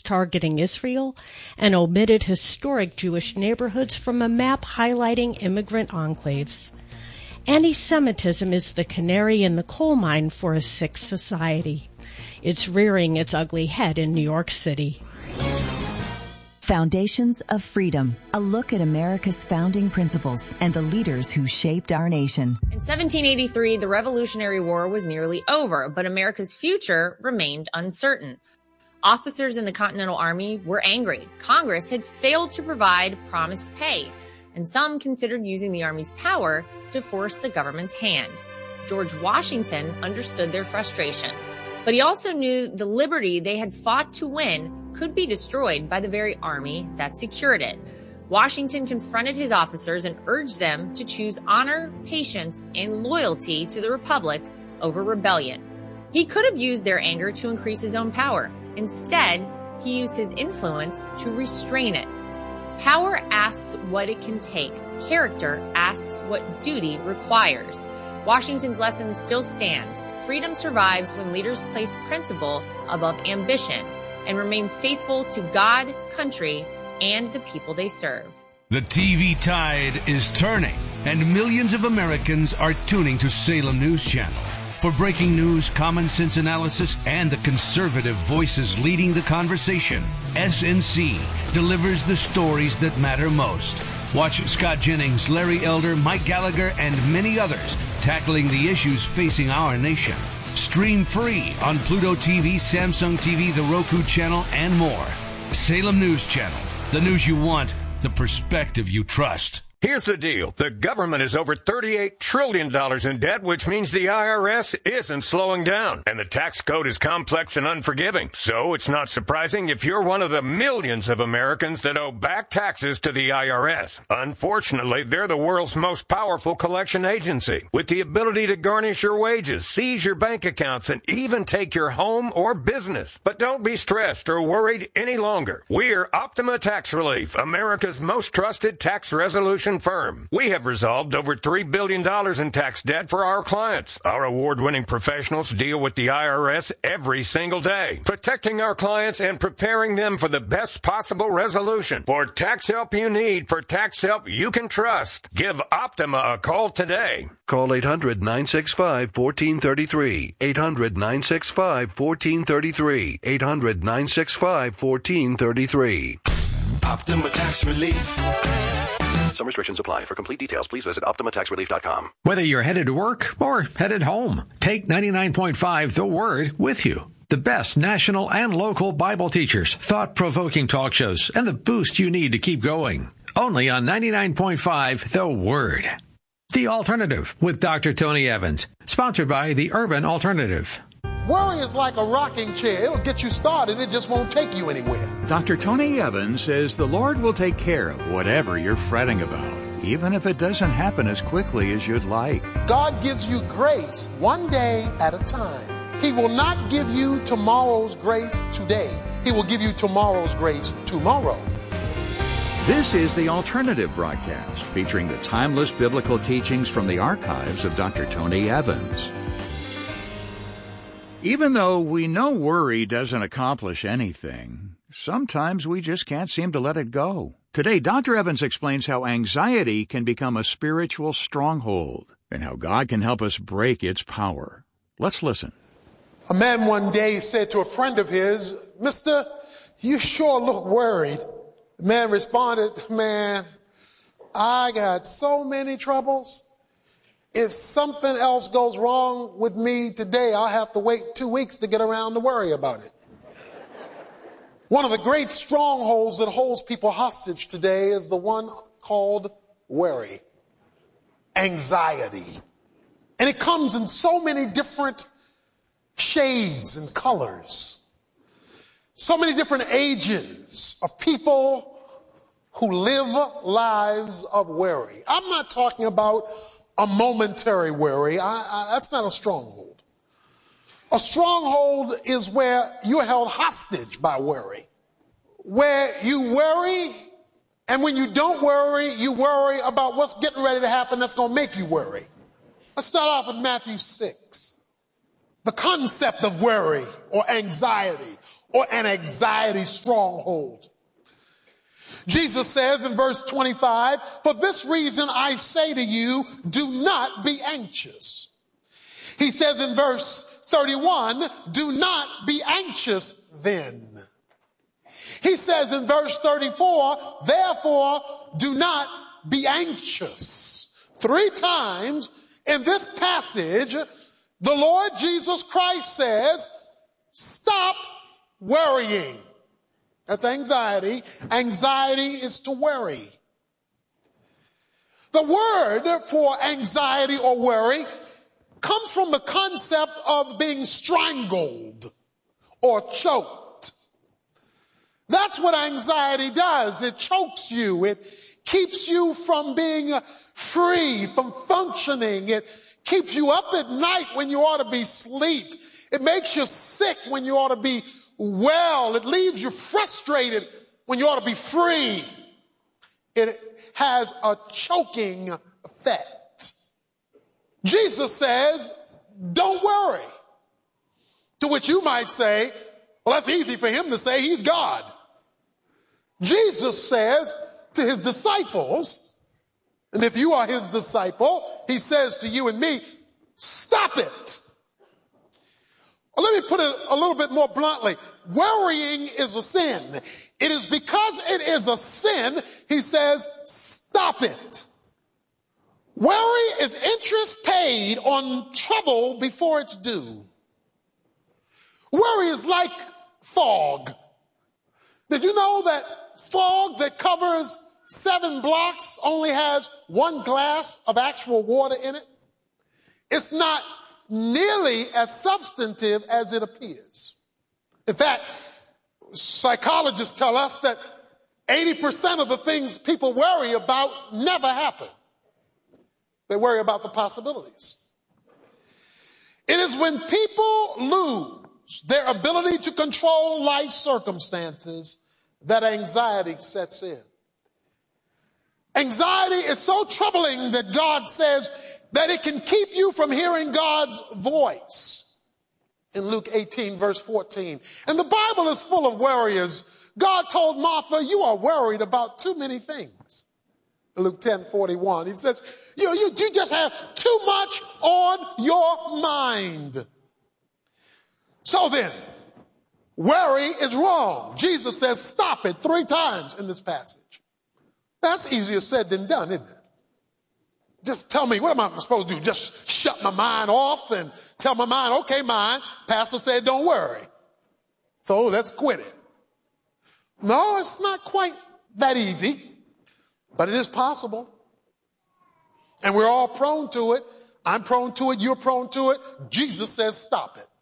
targeting Israel and omitted historic Jewish neighborhoods from a map highlighting immigrant enclaves. Anti-Semitism is the canary in the coal mine for a sick society. It's rearing its ugly head in New York City. Foundations of Freedom, a look at America's founding principles and the leaders who shaped our nation. In 1783, the Revolutionary War was nearly over, but America's future remained uncertain. Officers in the Continental Army were angry. Congress had failed to provide promised pay, and some considered using the Army's power to force the government's hand. George Washington understood their frustration, but he also knew the liberty they had fought to win could be destroyed by the very army that secured it. Washington confronted his officers and urged them to choose honor, patience, and loyalty to the Republic over rebellion. He could have used their anger to increase his own power. Instead, he used his influence to restrain it. Power asks what it can take. Character asks what duty requires. Washington's lesson still stands. Freedom survives when leaders place principle above ambition and remain faithful to God, country, and the people they serve. The TV tide is turning, and millions of Americans are tuning to Salem News Channel. For breaking news, common sense analysis, and the conservative voices leading the conversation, SNC delivers the stories that matter most. Watch Scott Jennings, Larry Elder, Mike Gallagher, and many others tackling the issues facing our nation. Stream free on Pluto TV, Samsung TV, the Roku channel, and more. Salem News Channel. The news you want, the perspective you trust. Here's the deal. The government is over $38 trillion in debt, which means the IRS isn't slowing down. And the tax code is complex and unforgiving. So it's not surprising if you're one of the millions of Americans that owe back taxes to the IRS. Unfortunately, they're the world's most powerful collection agency, with the ability to garnish your wages, seize your bank accounts, and even take your home or business. But don't be stressed or worried any longer. We're Optima Tax Relief, America's most trusted tax resolution firm. We have resolved over $3 billion in tax debt for our clients. Our award-winning professionals deal with the IRS every single day, protecting our clients and preparing them for the best possible resolution. For tax help you need, for tax help you can trust, give Optima a call today. Call 800-965-1433. 800-965-1433. 800-965-1433. Optima Tax Relief. Some restrictions apply. For complete details, please visit OptimaTaxRelief.com. Whether you're headed to work or headed home, take 99.5 The Word with you. The best national and local Bible teachers, thought-provoking talk shows, and the boost you need to keep going. Only on 99.5 The Word. The Alternative with Dr. Tony Evans. Sponsored by the Urban Alternative. Worry is like a rocking chair. It'll get you started. It just won't take you anywhere. Dr. Tony Evans says the Lord will take care of whatever you're fretting about, even if it doesn't happen as quickly as you'd like. God gives you grace one day at a time. He will not give you tomorrow's grace today. He will give you tomorrow's grace tomorrow. This is the Alternative broadcast, featuring the timeless biblical teachings from the archives of Dr. Tony Evans. Even though we know worry doesn't accomplish anything, sometimes we just can't seem to let it go. Today, Dr. Evans explains how anxiety can become a spiritual stronghold and how God can help us break its power. Let's listen. A man one day said to a friend of his, "Mister, you sure look worried." The man responded, "Man, I got so many troubles. If something else goes wrong with me today, I'll have to wait 2 weeks to get around to worry about it." One of the great strongholds that holds people hostage today is the one called worry, anxiety. And it comes in so many different shades and colors, so many different ages of people who live lives of worry. I'm not talking about a momentary worry. That's not a stronghold. A stronghold is where you're held hostage by worry, where you worry, and when you don't worry, you worry about what's getting ready to happen that's going to make you worry. Let's start off with Matthew 6. The concept of worry or anxiety or an anxiety stronghold. Jesus says in verse 25, for this reason I say to you, do not be anxious. He says in verse 31, do not be anxious then. He says in verse 34, therefore do not be anxious. 3 times in this passage, the Lord Jesus Christ says, stop worrying. That's anxiety. Anxiety is to worry. The word for anxiety or worry comes from the concept of being strangled or choked. That's what anxiety does. It chokes you. It keeps you from being free, from functioning. It keeps you up at night when you ought to be asleep. It makes you sick when you ought to be well. It leaves you frustrated when you ought to be free. It has a choking effect. Jesus says, don't worry. To which you might say, well, that's easy for him to say. He's God. Jesus says to his disciples, and if you are his disciple, he says to you and me, stop it. Well, let me put it a little bit more bluntly. Worrying is a sin. It is because it is a sin, he says, stop it. Worry is interest paid on trouble before it's due. Worry is like fog. Did you know that fog that covers 7 blocks only has 1 glass of actual water in it? It's not nearly as substantive as it appears. In fact, psychologists tell us that 80% of the things people worry about never happen. They worry about the possibilities. It is when people lose their ability to control life circumstances that anxiety sets in. Anxiety is so troubling that God says that it can keep you from hearing God's voice. In Luke 18, verse 14. And the Bible is full of worriers. God told Martha, you are worried about too many things. Luke 10:41. He says, you just have too much on your mind. So then, worry is wrong. Jesus says, stop it 3 times in this passage. That's easier said than done, isn't it? Just tell me, what am I supposed to do? Just shut my mind off and tell my mind, okay, mind, pastor said don't worry. So let's quit it. No, it's not quite that easy, but it is possible. And we're all prone to it. I'm prone to it. You're prone to it. Jesus says stop it.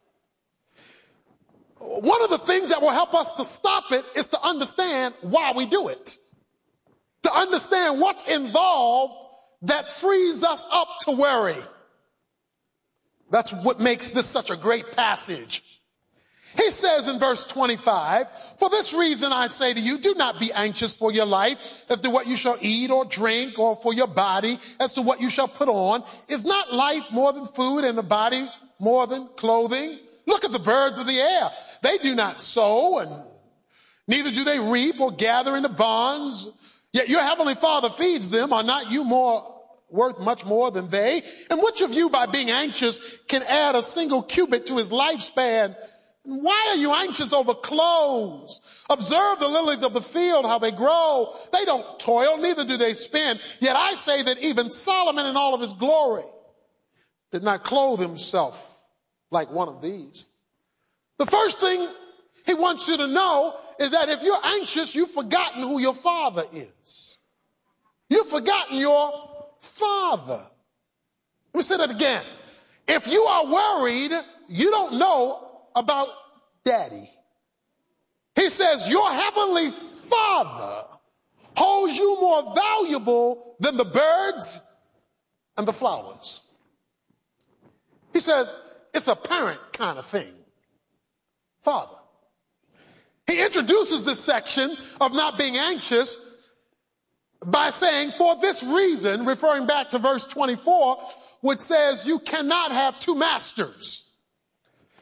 One of the things that will help us to stop it is to understand why we do it. To understand what's involved that frees us up to worry. That's what makes this such a great passage. He says in verse 25, for this reason I say to you, do not be anxious for your life as to what you shall eat or drink, or for your body as to what you shall put on. Is not life more than food and the body more than clothing? Look at the birds of the air. They do not sow, and neither do they reap or gather into barns. Yet your heavenly Father feeds them. Are not you worth much more than they? And which of you, by being anxious, can add a single cubit to his lifespan? Why are you anxious over clothes? Observe the lilies of the field, how they grow. They don't toil, neither do they spin. Yet I say that even Solomon in all of his glory did not clothe himself like one of these. The first thing he wants you to know is that if you're anxious, you've forgotten who your Father is. You've forgotten your Father. Let me say that again. If you are worried, you don't know about Daddy. He says your heavenly Father holds you more valuable than the birds and the flowers. He says it's a parent kind of thing. Father. He introduces this section of not being anxious by saying, for this reason, referring back to verse 24, which says you cannot have 2 masters.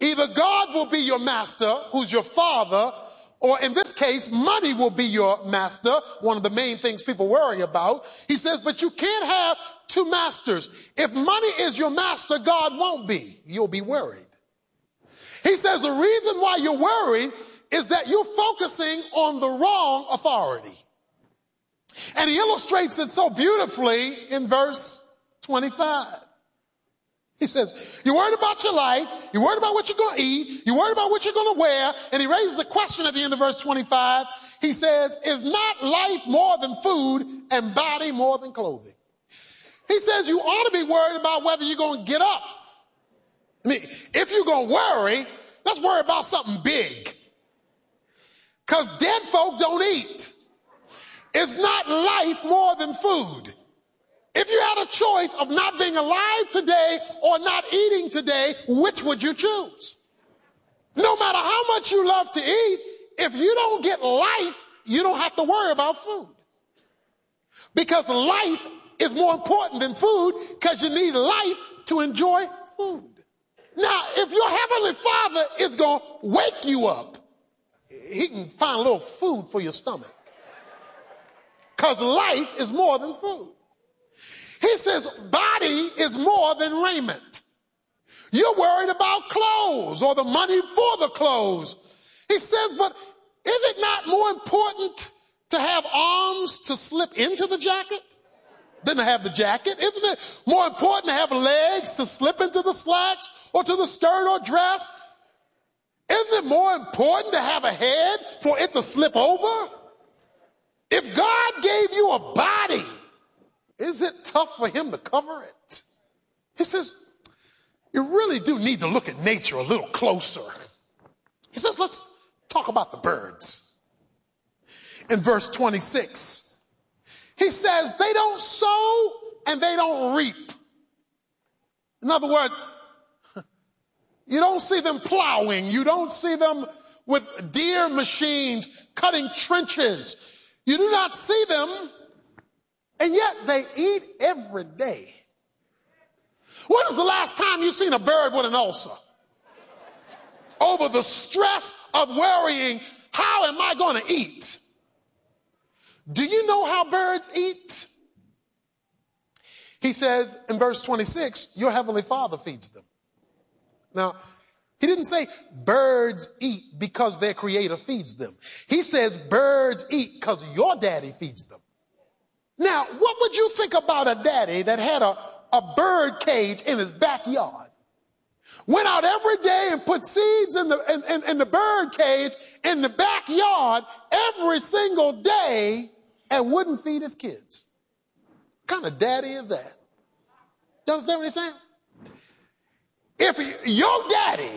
Either God will be your master, who's your father, or in this case, money will be your master, one of the main things people worry about. He says, but you can't have two masters. If money is your master, God won't be. You'll be worried. He says the reason why you're worried is that you're focusing on the wrong authority. And he illustrates it so beautifully in verse 25. He says, you're worried about your life, you're worried about what you're going to eat, you're worried about what you're going to wear, and he raises a question at the end of verse 25. He says, is not life more than food and body more than clothing? He says you ought to be worried about whether you're going to get up. I mean, if you're going to worry, let's worry about something big. Because dead folk don't eat. Is not life more than food? If you had a choice of not being alive today or not eating today, which would you choose? No matter how much you love to eat, if you don't get life, you don't have to worry about food. Because life is more important than food because you need life to enjoy food. Now, if your Heavenly Father is going to wake you up, he can find a little food for your stomach. Because life is more than food. He says body is more than raiment. You're worried about clothes or the money for the clothes. He says, but is it not more important to have arms to slip into the jacket than to have the jacket? Isn't it more important to have legs to slip into the slacks or to the skirt or dress? Isn't it more important to have a head for it to slip over? If God gave you a body, is it tough for him to cover it? He says, you really do need to look at nature a little closer. He says, let's talk about the birds. In verse 26, he says, they don't sow and they don't reap. In other words, you don't see them plowing. You don't see them with deer machines cutting trenches. You do not see them, and yet they eat every day. When was the last time you seen a bird with an ulcer? Over the stress of worrying, how am I going to eat? Do you know how birds eat? He says in verse 26, your Heavenly Father feeds them. Now, he didn't say birds eat because their creator feeds them. He says birds eat because your daddy feeds them. Now, what would you think about a daddy that had a bird cage in his backyard? Went out every day and put seeds in the bird cage in the backyard every single day and wouldn't feed his kids. What kind of daddy is that? You understand what he's saying? If your daddy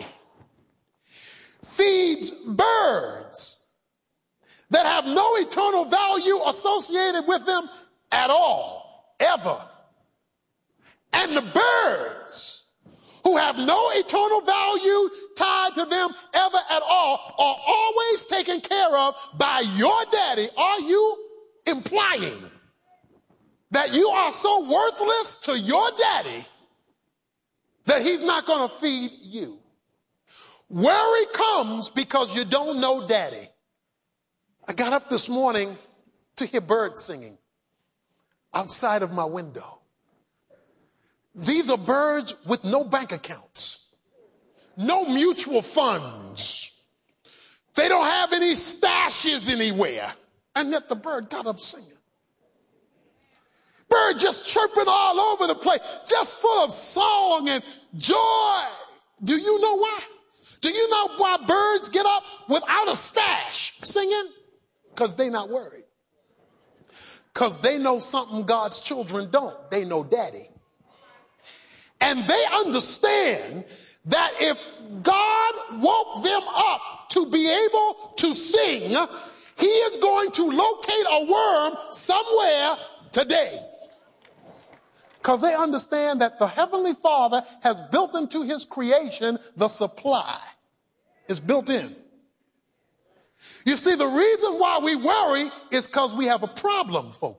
feeds birds that have no eternal value associated with them at all, ever, and the birds who have no eternal value tied to them ever at all are always taken care of by your daddy, are you implying that you are so worthless to your daddy that he's not going to feed you? Worry comes because you don't know daddy. I got up this morning to hear birds singing outside of my window. These are birds with no bank accounts, no mutual funds. They don't have any stashes anywhere. And yet the bird got up singing. Bird just chirping all over the place, just full of song and joy. Do you know why? Do you know why birds get up without a stash singing? Because they're not worried. Because they know something God's children don't. They know daddy. And they understand that if God woke them up to be able to sing, he is going to locate a worm somewhere today. Because they understand that the Heavenly Father has built into his creation the supply. It's built in. You see, the reason why we worry is because we have a problem focus.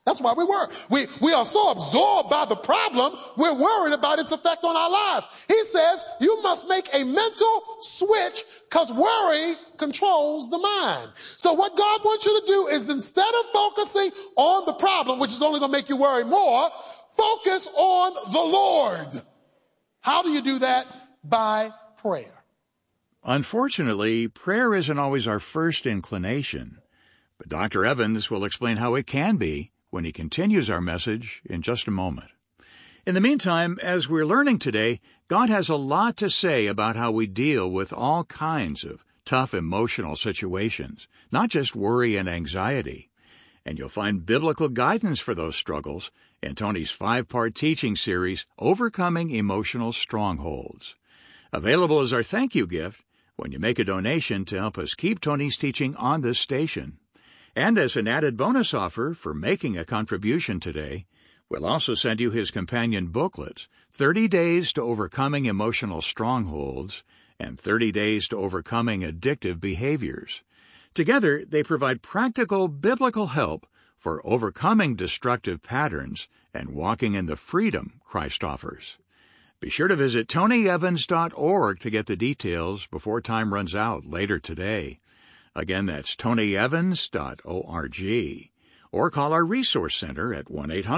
That's why we worry. We are so absorbed by the problem, we're worried about its effect on our lives. He says you must make a mental switch because worry controls the mind. So what God wants you to do is, instead of focusing on the problem, which is only going to make you worry more, focus on the Lord. How do you do that? By prayer. Unfortunately, prayer isn't always our first inclination, but Dr. Evans will explain how it can be when he continues our message in just a moment. In the meantime, as we're learning today, God has a lot to say about how we deal with all kinds of tough emotional situations, not just worry and anxiety. And you'll find biblical guidance for those struggles in Tony's 5-part teaching series, Overcoming Emotional Strongholds. Available as our thank you gift when you make a donation to help us keep Tony's teaching on this station. And as an added bonus offer for making a contribution today, we'll also send you his companion booklets, 30 Days to Overcoming Emotional Strongholds and 30 Days to Overcoming Addictive Behaviors. Together, they provide practical biblical help for overcoming destructive patterns and walking in the freedom Christ offers. Be sure to visit tonyevans.org to get the details before time runs out later today. Again, that's tonyevans.org. Or call our Resource Center at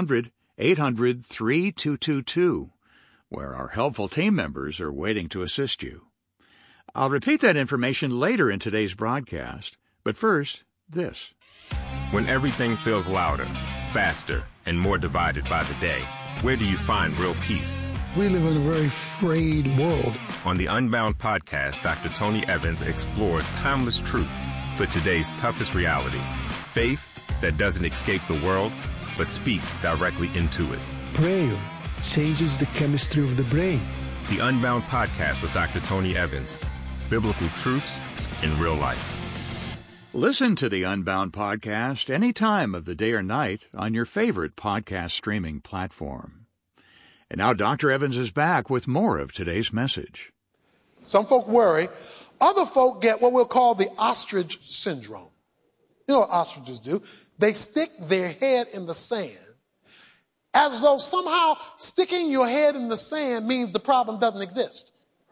1-800-800-3222, where our helpful team members are waiting to assist you. I'll repeat that information later in today's broadcast, but first, this. When everything feels louder, faster, and more divided by the day, where do you find real peace? We live in a very frayed world. On the Unbound podcast, Dr. Tony Evans explores timeless truth for today's toughest realities. Faith that doesn't escape the world, but speaks directly into it. Prayer changes the chemistry of the brain. The Unbound podcast with Dr. Tony Evans. Biblical truths in real life. Listen to the Unbound podcast any time of the day or night on your favorite podcast streaming platform. And now Dr. Evans is back with more of today's message. Some folk worry. Other folk get what we'll call the ostrich syndrome. You know what ostriches do? They stick their head in the sand as though somehow sticking your head in the sand means the problem doesn't exist.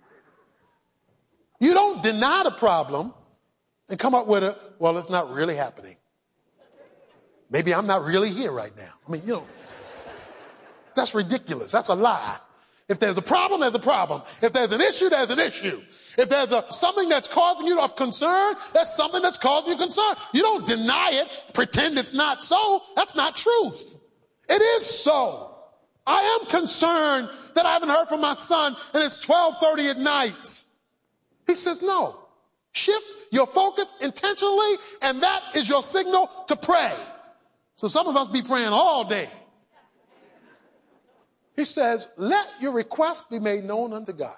You don't deny the problem and come up with well, it's not really happening. Maybe I'm not really here right now. I mean, that's ridiculous. That's a lie. If there's a problem, there's a problem. If there's an issue, there's an issue. If there's something that's causing you of concern, that's something that's causing you concern. You don't deny it, pretend it's not so. That's not truth. It is so. I am concerned that I haven't heard from my son and it's 12:30 at night. He says, no. Shift your focus intentionally, and that is your signal to pray. So some of us be praying all day. He says, let your request be made known unto God.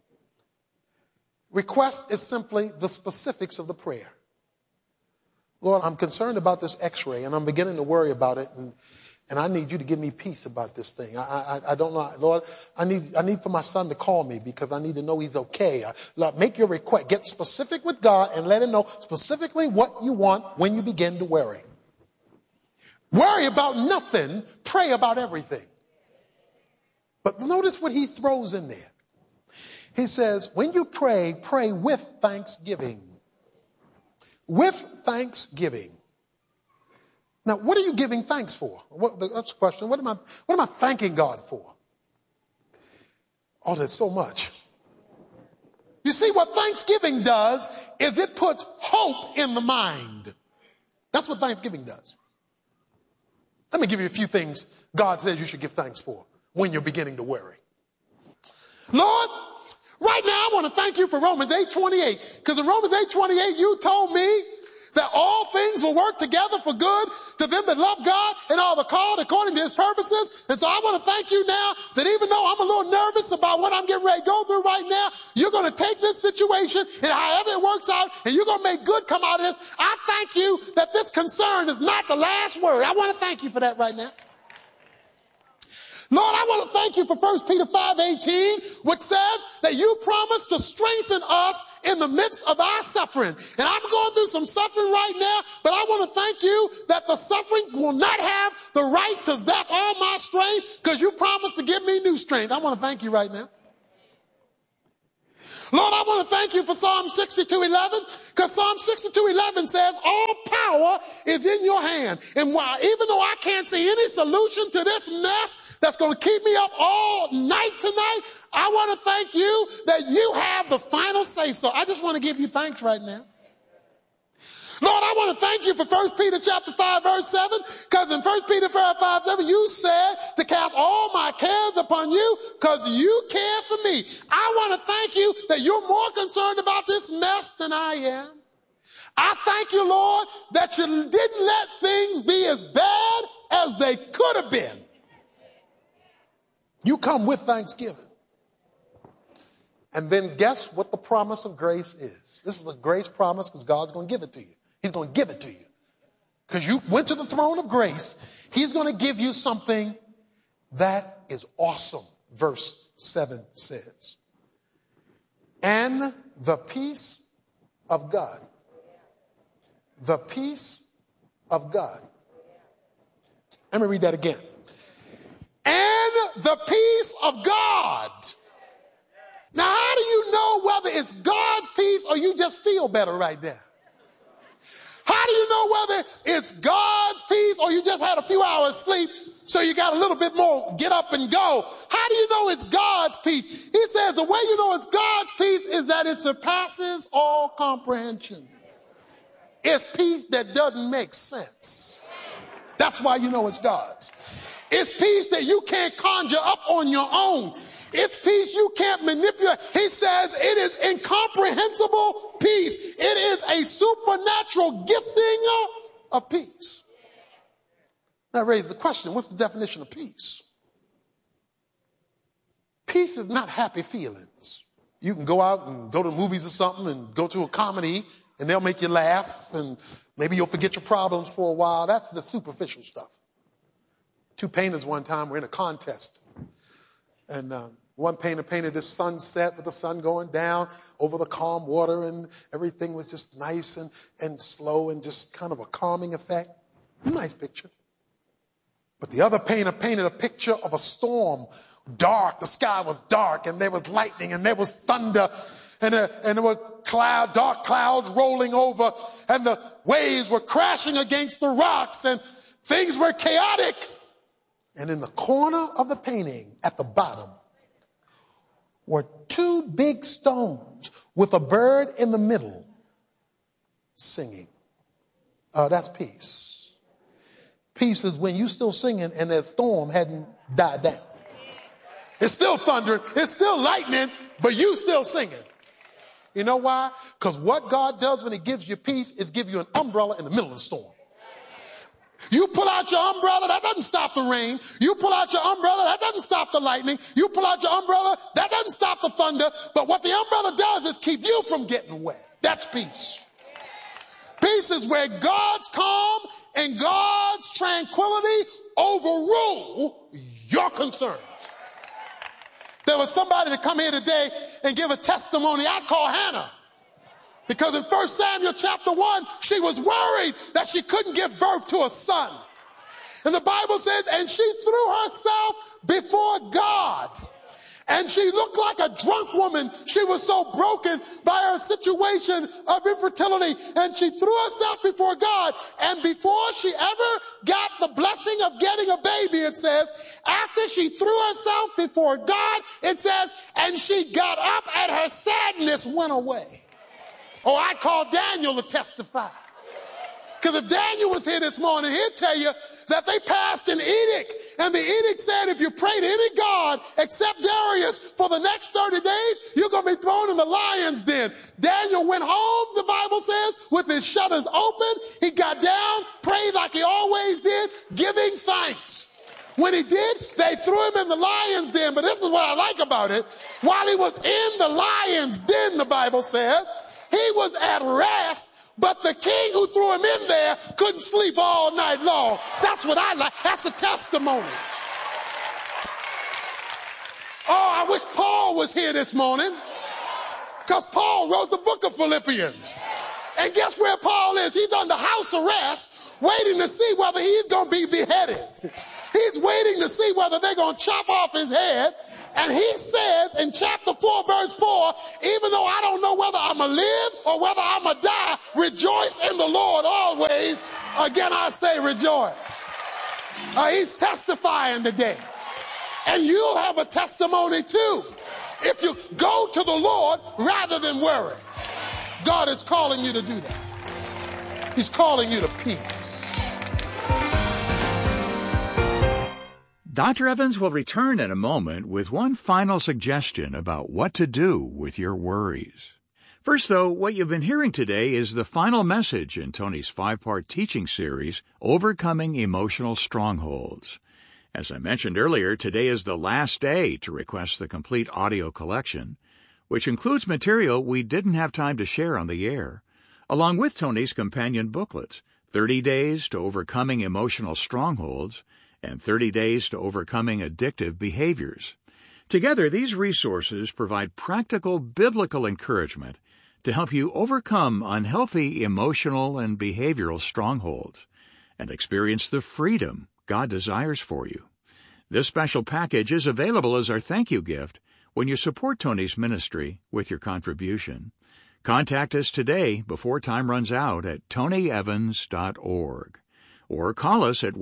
Request is simply the specifics of the prayer. Lord, I'm concerned about this x-ray, and I'm beginning to worry about it, and I need you to give me peace about this thing. I don't know. Lord, I need for my son to call me because I need to know he's okay. Lord, make your request. Get specific with God and let him know specifically what you want when you begin to worry. Worry about nothing. Pray about everything. But notice what he throws in there. He says, when you pray, pray with thanksgiving. With thanksgiving. Now, what are you giving thanks for? That's the question. What am I thanking God for? Oh, there's so much. You see, what thanksgiving does is it puts hope in the mind. That's what thanksgiving does. Let me give you a few things God says you should give thanks for when you're beginning to worry. Lord, right now I want to thank you for Romans 8:28, because in Romans 8:28 you told me that all things will work together for good to them that love God and are the called according to his purposes. And so I want to thank you now that even though I'm a little nervous about what I'm getting ready to go through right now, you're going to take this situation and however it works out, and you're going to make good come out of this. I thank you that this concern is not the last word. I want to thank you for that right now. Lord, I want to thank you for 1 Peter 5:18, which says that you promise to strengthen us in the midst of our suffering. And I'm going through some suffering right now, but I want to thank you that the suffering will not have the right to zap all my strength, because you promised to give me new strength. I want to thank you right now. Lord, I want to thank you for Psalm 62:11, because Psalm 62:11 says all power is in your hand. And even though I can't see any solution to this mess that's going to keep me up all night tonight, I want to thank you that you have the final say. So I just want to give you thanks right now. Lord, I want to thank you for 1 Peter chapter 5, verse 7, because in 1 Peter 5, 7, you said to cast all my cares upon you because you care for me. I want to thank you that you're more concerned about this mess than I am. I thank you, Lord, that you didn't let things be as bad as they could have been. You come with thanksgiving. And then guess what the promise of grace is? This is a grace promise because God's going to give it to you. He's going to give it to you. Because you went to the throne of grace. He's going to give you something that is awesome. Verse 7 says, and the peace of God. The peace of God. Let me read that again. And the peace of God. Now, how do you know whether it's God's peace or you just feel better right there? How do you know whether it's God's peace or you just had a few hours sleep so you got a little bit more get up and go? How do you know it's God's peace? He says the way you know it's God's peace is that it surpasses all comprehension. It's peace that doesn't make sense. That's why you know it's God's. It's peace that you can't conjure up on your own. It's peace you can't manipulate. He says it is incomprehensible peace. It is a supernatural gifting of peace. Now, I raise the question, what's the definition of peace? Peace is not happy feelings. You can go out and go to the movies or something and go to a comedy and they'll make you laugh and maybe you'll forget your problems for a while. That's the superficial stuff. Two painters one time were in a contest. And one painter painted this sunset with the sun going down over the calm water, and everything was just nice and slow and just kind of a calming effect. Nice picture. But the other painter painted a picture of a storm. Dark. The sky was dark, and there was lightning, and there was thunder, and there were dark clouds rolling over, and the waves were crashing against the rocks, and things were chaotic. And in the corner of the painting, at the bottom, were two big stones with a bird in the middle singing. That's peace. Peace is when you're still singing and that storm hadn't died down. It's still thundering, it's still lightning, but you still singing. You know why? Because what God does when he gives you peace is give you an umbrella in the middle of the storm. You pull out your umbrella, that doesn't stop the rain. You pull out your umbrella, that doesn't stop the lightning. You pull out your umbrella, that doesn't stop the thunder. But what the umbrella does is keep you from getting wet. That's peace. Peace is where God's calm and God's tranquility overrule your concerns. There was somebody to come here today and give a testimony I call Hannah. Because in 1 Samuel chapter 1, she was worried that she couldn't give birth to a son. And the Bible says, and she threw herself before God. And she looked like a drunk woman. She was so broken by her situation of infertility. And she threw herself before God. And before she ever got the blessing of getting a baby, it says, after she threw herself before God, it says, and she got up and her sadness went away. Oh, I call Daniel to testify. Because if Daniel was here this morning, he'd tell you that they passed an edict. And the edict said if you pray to any god except Darius for the next 30 days, you're going to be thrown in the lion's den. Daniel went home, the Bible says, with his shutters open. He got down, prayed like he always did, giving thanks. When he did, they threw him in the lion's den. But this is what I like about it. While he was in the lion's den, the Bible says, he was at rest, but the king who threw him in there couldn't sleep all night long. That's what I like. That's a testimony. Oh, I wish Paul was here this morning, because Paul wrote the book of Philippians. And guess where Paul is? He's under house arrest, waiting to see whether he's going to be beheaded. He's waiting to see whether they're going to chop off his head. And he says in chapter 4, verse 4, even though I don't know whether I'm going to live or whether I'm going to die, rejoice in the Lord always. Again, I say rejoice. He's testifying today. And you'll have a testimony too if you go to the Lord rather than worry. God is calling you to do that. He's calling you to peace. Dr. Evans will return in a moment with one final suggestion about what to do with your worries. First, though, what you've been hearing today is the final message in Tony's 5-part teaching series, Overcoming Emotional Strongholds. As I mentioned earlier, today is the last day to request the complete audio collection, which includes material we didn't have time to share on the air, along with Tony's companion booklets, 30 Days to Overcoming Emotional Strongholds and 30 Days to Overcoming Addictive Behaviors. Together, these resources provide practical biblical encouragement to help you overcome unhealthy emotional and behavioral strongholds and experience the freedom God desires for you. This special package is available as our thank you gift when you support Tony's ministry with your contribution. Contact us today before time runs out at tonyevans.org or call us at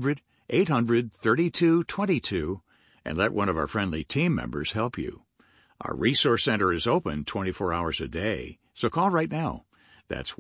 1-800-800-3222 and let one of our friendly team members help you. Our resource center is open 24 hours a day, so call right now. That's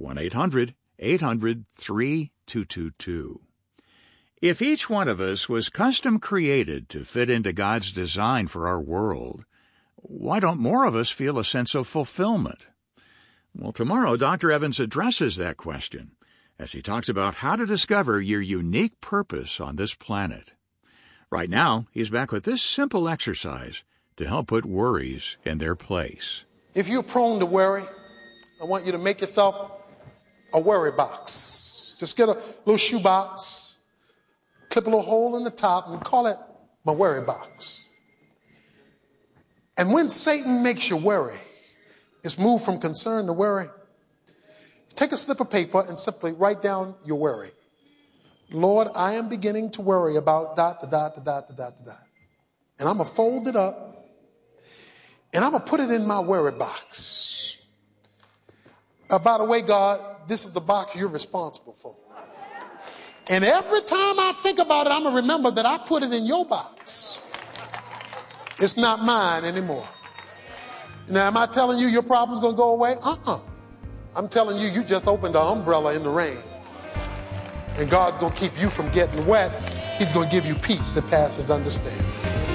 1-800-800-3222. If each one of us was custom created to fit into God's design for our world, why don't more of us feel a sense of fulfillment? Well, tomorrow Dr. Evans addresses that question as he talks about how to discover your unique purpose on this planet. Right now, he's back with this simple exercise to help put worries in their place. If you're prone to worry, I want you to make yourself a worry box. Just get a little shoe box, clip a little hole in the top, and call it my worry box. And when Satan makes you worry, it's moved from concern to worry. Take a slip of paper and simply write down your worry. Lord, I am beginning to worry about ... And I'm going to fold it up and I'm going to put it in my worry box. By the way, God, this is the box you're responsible for. And every time I think about it, I'm going to remember that I put it in your box. It's not mine anymore. Now, am I telling you your problem's going to go away? I'm telling you, you just opened an umbrella in the rain. And God's going to keep you from getting wet. He's going to give you peace that passes understanding.